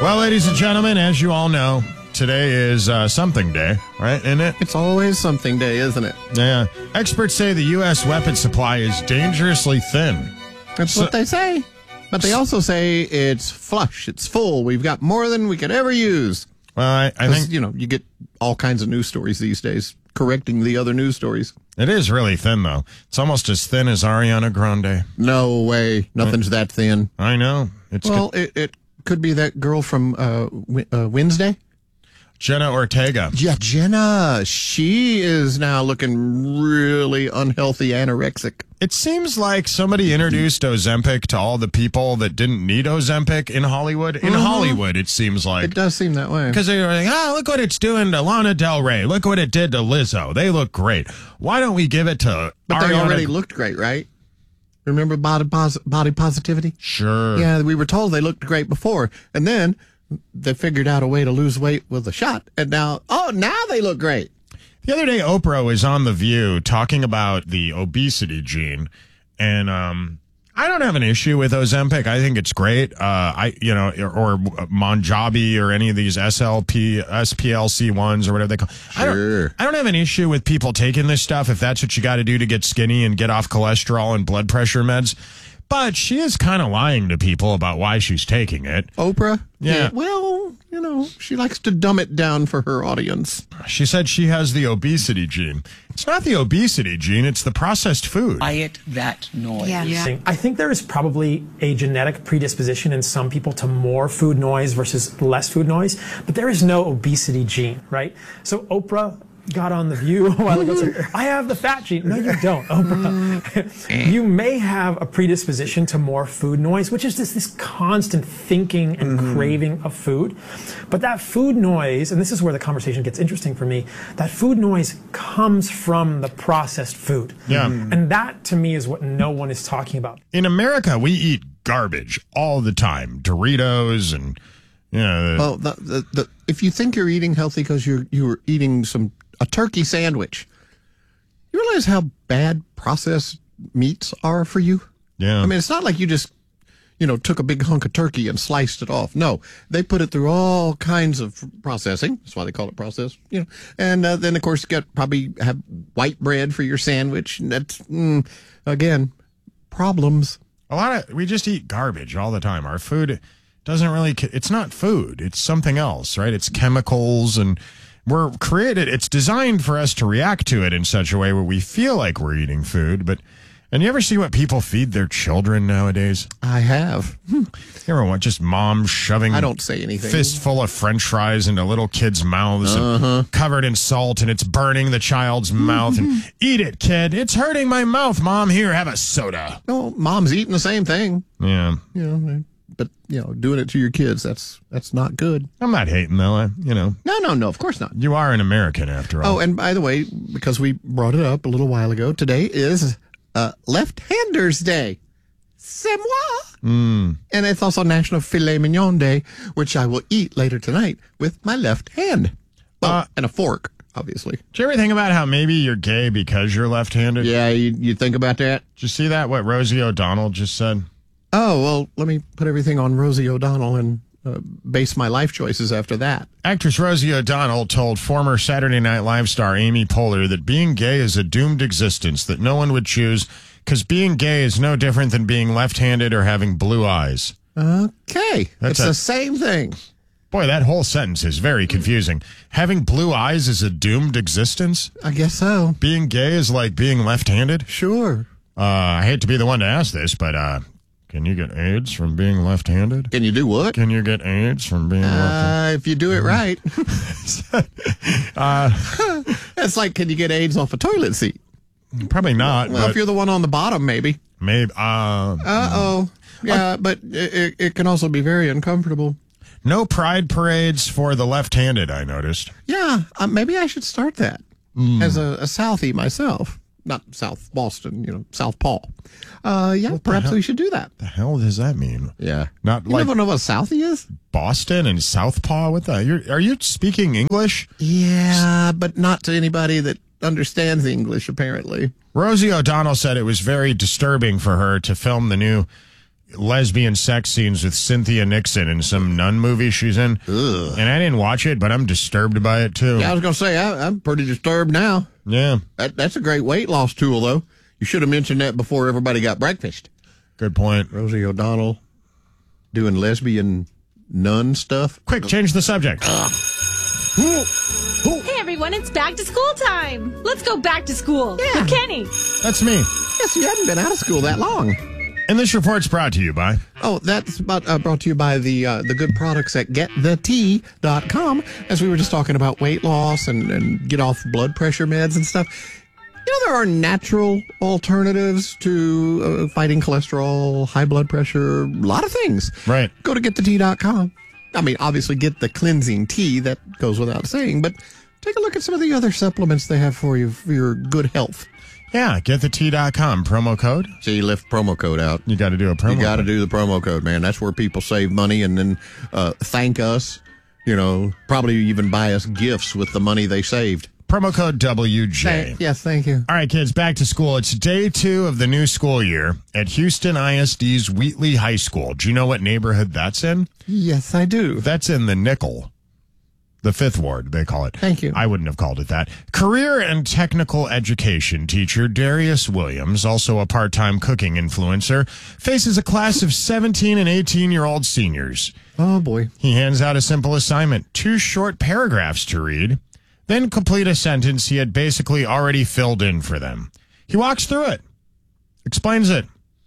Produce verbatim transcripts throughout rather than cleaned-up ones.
Well, ladies and gentlemen, as you all know, today is uh, something day, right? Isn't it? It's always something day, isn't it? Yeah. Experts say the U S weapon supply is dangerously thin. That's So- what they say. But they also say it's flush, it's full. We've got more than we could ever use. Well, I, I 'Cause, think you know, you get all kinds of news stories these days correcting the other news stories. it is really thin, though. It's almost as thin as Ariana Grande. No way. Nothing's that thin. I know. It's Well, good. it, it could be that girl from uh, Wi- uh, Wednesday. Jenna Ortega. Yeah, Jenna. She is now looking really unhealthy, anorexic. It seems like somebody introduced Ozempic to all the people that didn't need Ozempic in Hollywood. In Hollywood, it seems like. It does seem that way. Because they were like, ah, look what it's doing to Lana Del Rey. Look what it did to Lizzo. They look great. Why don't we give it to But they Ariana? already looked great, right? Remember body, pos- body positivity? Sure. Yeah, we were told they looked great before. And then they figured out a way to lose weight with a shot. And now, oh, now they look great. The other day, Oprah was on The View talking about the obesity gene, and um, I don't have an issue with Ozempic. I think it's great. Uh, I, you know, or, or Monjabi or any of these S L P, S P L C ones or whatever they call. I don't, Sure. I don't have an issue with people taking this stuff if that's what you got to do to get skinny and get off cholesterol and blood pressure meds. But she is kind of lying to people about why she's taking it. Oprah? Yeah. Well, you know, she likes to dumb it down for her audience. She said she has the obesity gene. It's not the obesity gene, it's the processed food. Quiet that noise. Yeah. I think there is probably a genetic predisposition in some people to more food noise versus less food noise, but there is no obesity gene, right? So Oprah got on The View a while ago and said, I have the fat gene. No, you don't, Oprah. You may have a predisposition to more food noise, which is this, this constant thinking and Mm-hmm. craving of food. But that food noise, and this is where the conversation gets interesting for me, that food noise comes from the processed food. Yeah. And that, to me, is what no one is talking about. In America, we eat garbage all the time. Doritos and, you know, the, Well, the, the, the, if you think you're eating healthy because you're you're eating some a turkey sandwich, you realize how bad processed meats are for you? yeah. I mean, it's not like you just, you know, took a big hunk of turkey and sliced it off. No, they put it through all kinds of processing. That's why they call it processed, you know. And uh, then, of course, you got probably have white bread for your sandwich. And that's, mm, again, problems. a lot of, we just eat garbage all the time. Our food doesn't really, it's not food. It's something else, right? It's chemicals, and we're created, it's designed for us to react to it in such a way where we feel like we're eating food. But, and you ever see what people feed their children nowadays? I have. You ever want just mom shoving I don't say anything. fistful of french fries into little kids' mouths and covered in salt, and it's burning the child's mouth, and eat it, kid. It's hurting my mouth, Mom. Here, have a soda. No, mom's eating the same thing. Yeah. You know, but, you know, doing it to your kids, that's that's not good. I'm not hating, though. I, you know, No, no, no, of course not. you are an American after all. Oh, and by the way, because we brought it up a little while ago, today is uh, Left-Handers Day. C'est moi. Mm. And it's also National Filet Mignon Day, which I will eat later tonight with my left hand. Well, Uh, and a fork, obviously. Did you ever think about how maybe you're gay because you're left-handed? Yeah, you, you think about that? Did you see that, what Rosie O'Donnell just said? Oh, well, let me put everything on Rosie O'Donnell and uh, base my life choices after that. Actress Rosie O'Donnell told former Saturday Night Live star Amy Poehler that being gay is a doomed existence that no one would choose because being gay is no different than being left-handed or having blue eyes. Okay. That's it's a- the same thing. Boy, that whole sentence is very confusing. Having blue eyes is a doomed existence? I guess so. Being gay is like being left-handed? Sure. Uh, I hate to be the one to ask this, but uh, can you get AIDS from being left-handed? Can you do what? Can you get AIDS from being left-handed? Uh, if you do it right. Uh, That's like, can you get AIDS off a toilet seat? Probably not. Well, but if you're the one on the bottom, maybe. maybe. Uh, Uh-oh. Yeah, but it, it, it can also be very uncomfortable. no pride parades for the left-handed, I noticed. Yeah, uh, maybe I should start that as a, a Southie myself. Not South Boston, you know, South Paul. Uh, yeah, perhaps hell? we should do that. The hell does that mean? Yeah. Not You like never know what a Southie is? Boston and Southpaw? What the? You're, are you speaking English? Yeah, but not to anybody that understands English, apparently. Rosie O'Donnell said it was very disturbing for her to film the new lesbian sex scenes with Cynthia Nixon in some nun movie she's in. Ugh. And I didn't watch it, but I'm disturbed by it, too. Yeah, I was going to say, I, I'm pretty disturbed now. Yeah. That, that's a great weight loss tool, though. You should have mentioned that before everybody got breakfast. Good point. Rosie O'Donnell doing lesbian nun stuff. Quick, change the subject. Hey everyone, it's back to school time. Let's go back to school Yeah. with Kenny. That's me. Yes, you hadn't been out of school that long. And this report's brought to you by... Oh, that's about, uh, brought to you by the uh, the good products at get the tea dot com. As we were just talking about weight loss and, and get off blood pressure meds and stuff. You know, there are natural alternatives to uh, fighting cholesterol, high blood pressure, a lot of things. Right. Go to get the tea dot com. I mean, obviously get the cleansing tea. That goes without saying. But take a look at some of the other supplements they have for you for your good health. Yeah, get the tea dot com. Promo code. See, you left promo code out. You got to do a promo You got to code. do the promo code, man. That's where people save money and then uh, thank us, you know, probably even buy us gifts with the money they saved. Promo code W J. Thank, yes, thank you. All right, kids, back to school. It's day two of the new school year at Houston I S D's Wheatley High School. Do you know what neighborhood that's in? Yes, I do. That's in the Nickel. The fifth ward, they call it. Thank you. I wouldn't have called it that. Career and technical education teacher Darius Williams, also a part-time cooking influencer, faces a class of seventeen and eighteen-year-old seniors. Oh, boy. He hands out a simple assignment, two short paragraphs to read, then complete a sentence he had basically already filled in for them. He walks through it, explains it,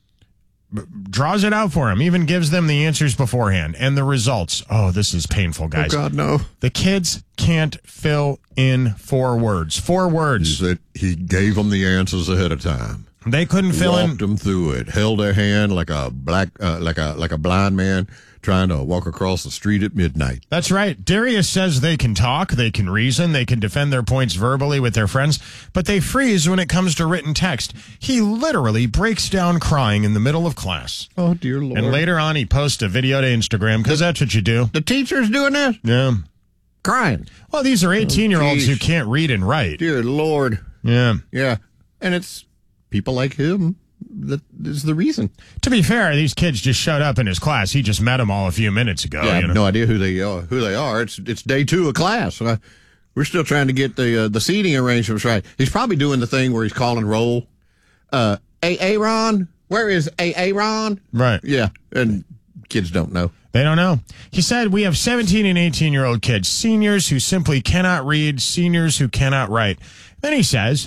b- draws it out for him, even gives them the answers beforehand and the results. Oh, this is painful, Oh, guys. God, no. The kids can't fill in four words. Four words. That he gave them the answers ahead of time. They couldn't fill in. Walked them through it. Held their hand like a black, uh, like a like a blind man trying to walk across the street at midnight. That's right. Darius says they can talk, they can reason, they can defend their points verbally with their friends, but they freeze when it comes to written text. He literally breaks down crying in the middle of class. Oh, dear Lord. And later on, he posts a video to Instagram, because that's what you do. The teacher's doing this? Yeah. Crying. Well, these are eighteen-year-olds who geez. can't read and write. Dear Lord. Yeah. Yeah. And it's people like him that is the reason. To be fair, these kids just showed up in his class. He just met them all a few minutes ago. Yeah, I you have know? no idea who they are. Who they are? It's it's day two of class. Uh, we're still trying to get the uh, the seating arrangements right. He's probably doing the thing where he's calling roll. Uh, A Aaron, where is A Aaron? Right. Yeah, and kids don't know. They don't know. He said we have seventeen and eighteen-year-old kids, seniors who simply cannot read, seniors who cannot write. Then he says,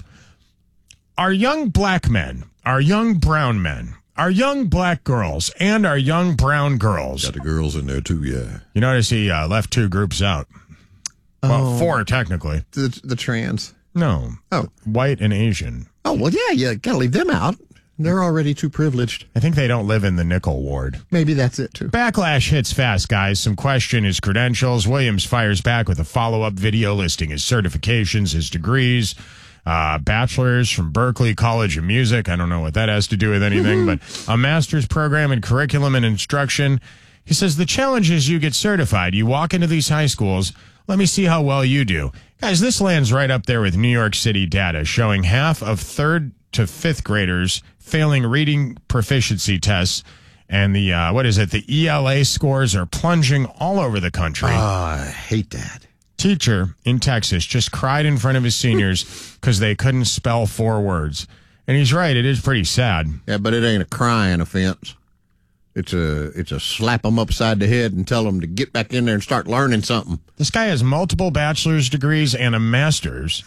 our young black men, our young brown men, our young black girls, and our young brown girls. Got the girls in there too. Yeah, You notice he uh, left two groups out. Well, Oh. four technically. the the trans. No. Oh. White and Asian. Oh well, yeah, you gotta leave them out. They're already too privileged. I think they don't live in the nickel ward. Maybe that's it too. Backlash hits fast, guys. Some question his credentials. Williams fires back with a follow-up video listing his certifications, his degrees, uh, bachelor's from Berkeley College of Music. I don't know what that has to do with anything, but a master's program in curriculum and instruction. He says the challenge is you get certified. You walk into these high schools. Let me see how well you do. Guys, this lands right up there with New York City data showing half of third to fifth graders failing reading proficiency tests. And the, uh, what is it? The E L A scores are plunging all over the country. Oh, I hate that. Teacher in Texas just cried in front of his seniors because they couldn't spell four words. And he's right. It is pretty sad. Yeah, but it ain't a crying offense. It's a it's a slap them upside the head and tell them to get back in there and start learning something. This guy has multiple bachelor's degrees and a master's.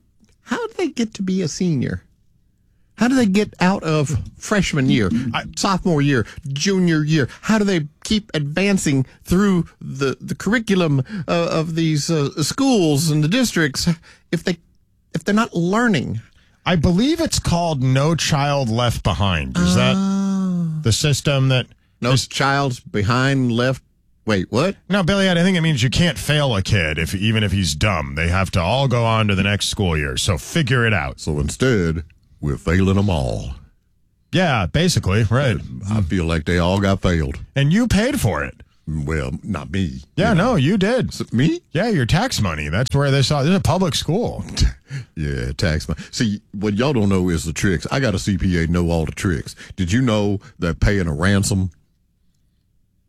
How do they get to be a senior? How do they get out of freshman year, sophomore year, junior year? How do they keep advancing through the, the curriculum uh, of these uh, schools and the districts if they if they're not learning? I believe it's called No Child Left Behind. Is that the system that... No child's behind left. Wait, what? No, Billy, I think it means you can't fail a kid if even if he's dumb. They have to all go on to the next school year. So figure it out. So instead, we're failing them all. Yeah, basically, right. I feel like they all got failed. And you paid for it. Well, not me. Yeah, You know. no, you did. So, me? Yeah, your tax money. That's where they saw. This is a public school. Yeah, tax money. See, what y'all don't know is the tricks. I got a C P A know all the tricks. Did you know that paying a ransom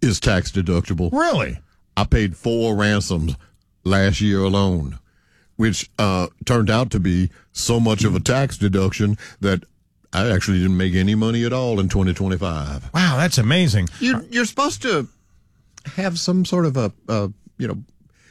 is tax deductible. Really? I paid four ransoms last year alone, which uh, turned out to be so much of a tax deduction that I actually didn't make any money at all in twenty twenty-five. Wow, that's amazing. You, you're supposed to have some sort of a, a you know,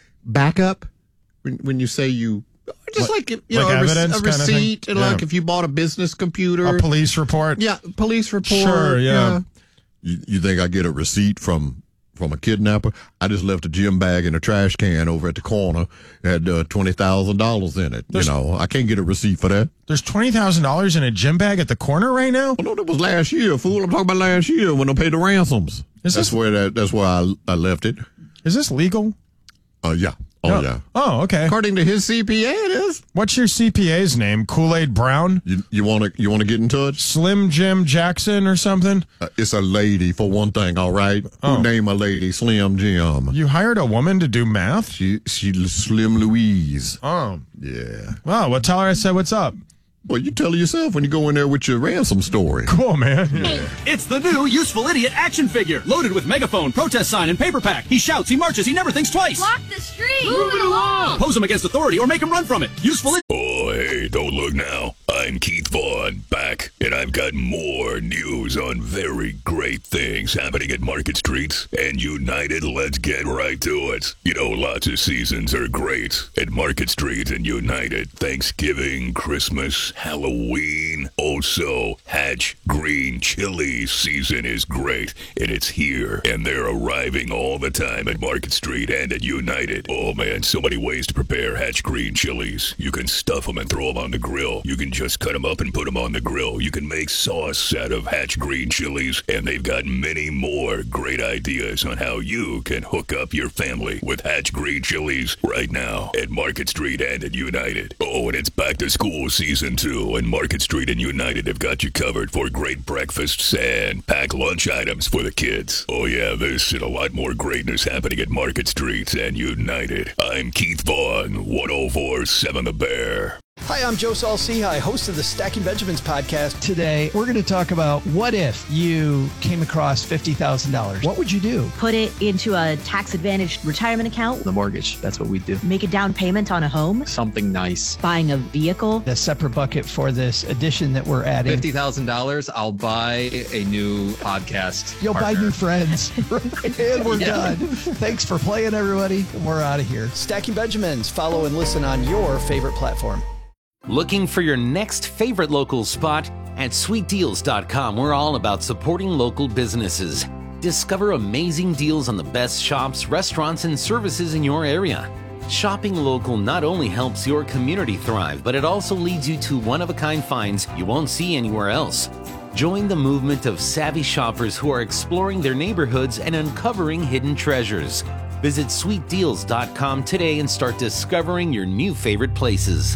backup when, when you say you, just Like- like, you like know, a, evidence rec- a kind of thing? receipt, and Yeah. like if you bought a business computer. A police report? Yeah, police report. Sure, yeah. You, you think I get a receipt from from a kidnapper? I just left a gym bag in a trash can over at the corner. It had uh, twenty thousand dollars in it. There's- you know, I can't get a receipt for that. There's twenty thousand dollars in a gym bag at the corner right now? Oh, no, that was last year, fool. I'm talking about last year when I paid the ransoms. Is that's this- where that. That's where I, I left it. Is this legal? Uh, yeah. Oh, yeah. Oh, okay. According to his C P A, it is. What's your C P A's name? Kool-Aid Brown? You you want to you want to get in touch? Slim Jim Jackson or something? Uh, it's a lady for one thing. All right. Oh. Who name a lady Slim Jim? You hired a woman to do math? She she Slim Louise. Oh. Yeah. Well, well, tell her I said what's up. Well, you tell yourself when you go in there with your ransom story. Cool, man. It's the new Useful Idiot action figure, loaded with megaphone, protest sign, and paper pack. He shouts, he marches, he never thinks twice. Block the street! Move it along! Pose him against authority or make him run from it. Useful Idiot. Oh, hey, don't look now. I'm Keith Vaughn, back, and I've got more news on very great things happening at Market Street and United. Let's get right to it. You know, lots of seasons are great at Market Street and United. Thanksgiving, Christmas, Halloween. Also, Hatch Green Chili season is great, and it's here, and they're arriving all the time at Market Street and at United. Oh, man, so many ways to prepare Hatch Green chilies. You can stuff them and throw them on the grill. You can just cut them up and put them on the grill. You can make sauce out of Hatch Green chilies, and they've got many more great ideas on how you can hook up your family with Hatch Green chilies right now at Market Street and at United. Oh, and it's back to school season too, and Market Street and United have got you covered for great breakfasts and pack lunch items for the kids. Oh yeah, this and a lot more greatness happening at Market Street and United. I'm Keith Vaughn, one oh four point seven The Bear. Hi, I'm Joe Saul-Sehy, host of the Stacking Benjamins podcast. Today, we're going to talk about what if you came across fifty thousand dollars? What would you do? Put it into a tax-advantaged retirement account. The mortgage, that's what we do. Make a down payment on a home. Something nice. Buying a vehicle. A separate bucket for this addition that we're adding. fifty thousand dollars, I'll buy a new podcast. You'll partner. buy new friends. And we're Yeah. done. Thanks for playing, everybody. We're out of here. Stacking Benjamins. Follow and listen on your favorite platform. Looking for your next favorite local spot? At sweet deals dot com, we're all about supporting local businesses. Discover amazing deals on the best shops, restaurants, and services in your area. Shopping local not only helps your community thrive, but it also leads you to one-of-a-kind finds you won't see anywhere else. Join the movement of savvy shoppers who are exploring their neighborhoods and uncovering hidden treasures. Visit sweet deals dot com today and start discovering your new favorite places.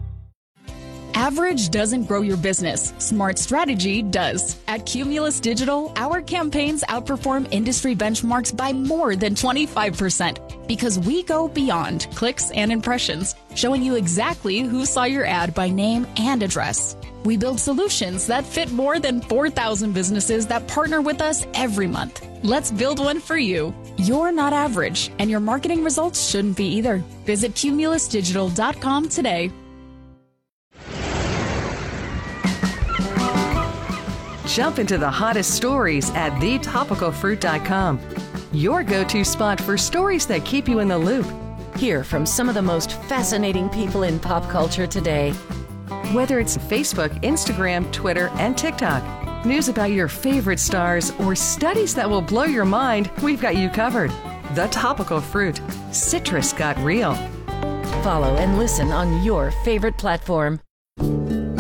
Average doesn't grow your business. Smart strategy does. At Cumulus Digital, our campaigns outperform industry benchmarks by more than twenty-five percent because we go beyond clicks and impressions, showing you exactly who saw your ad by name and address. We build solutions that fit more than four thousand businesses that partner with us every month. Let's build one for you. You're not average, and your marketing results shouldn't be either. Visit Cumulus Digital dot com today. Jump into the hottest stories at the topical fruit dot com. Your go-to spot for stories that keep you in the loop. Hear from some of the most fascinating people in pop culture today. Whether it's Facebook, Instagram, Twitter, and TikTok, news about your favorite stars, or studies that will blow your mind, we've got you covered. The Topical Fruit. Citrus got real. Follow and listen on your favorite platform.